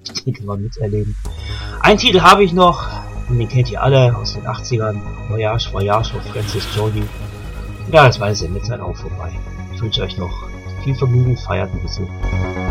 Den kann man miterleben. Einen Titel habe ich noch, und den kennt ihr alle aus den 80ern. Voyage von Francis Jody. Ja, das war jetzt mit sein auch vorbei. Ich wünsche euch noch viel Vergnügen, feiert ein bisschen.